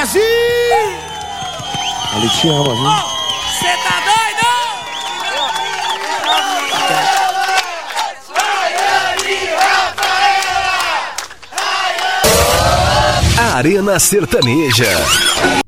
Brasil! Ele te ama, viu? Cê tá doido? Arena Sertaneja.